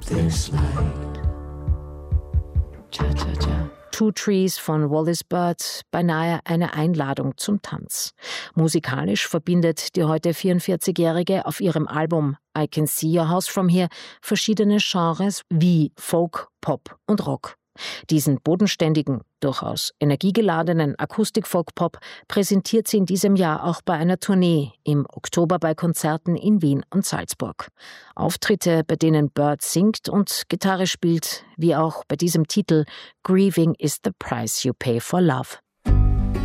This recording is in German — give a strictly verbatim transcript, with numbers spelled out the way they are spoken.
this light. Cha, cha, cha. Two Trees von Wallis Bird, beinahe eine Einladung zum Tanz. Musikalisch verbindet die heute vierundvierzigjährige auf ihrem Album I Can See Your House From Here verschiedene Genres wie Folk, Pop und Rock. Diesen bodenständigen, durchaus energiegeladenen Akustik-Folk-Pop präsentiert sie in diesem Jahr auch bei einer Tournee im Oktober bei Konzerten in Wien und Salzburg. Auftritte, bei denen Bird singt und Gitarre spielt, wie auch bei diesem Titel Grieving is the Price You Pay for Love.